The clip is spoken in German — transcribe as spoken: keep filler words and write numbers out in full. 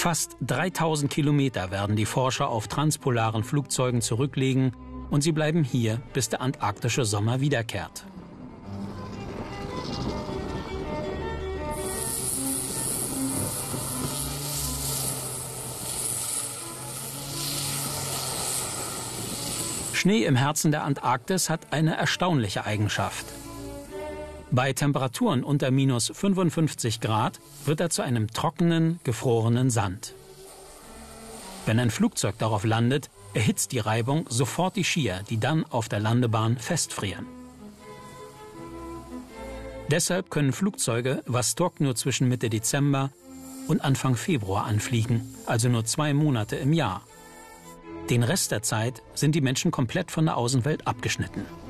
Fast dreitausend Kilometer werden die Forscher auf transpolaren Flugzeugen zurücklegen und sie bleiben hier, bis der antarktische Sommer wiederkehrt. Schnee im Herzen der Antarktis hat eine erstaunliche Eigenschaft. Bei Temperaturen unter minus fünfundfünfzig Grad wird er zu einem trockenen, gefrorenen Sand. Wenn ein Flugzeug darauf landet, erhitzt die Reibung sofort die Skier, die dann auf der Landebahn festfrieren. Deshalb können Flugzeuge Vostok nur zwischen Mitte Dezember und Anfang Februar anfliegen, also nur zwei Monate im Jahr. Den Rest der Zeit sind die Menschen komplett von der Außenwelt abgeschnitten.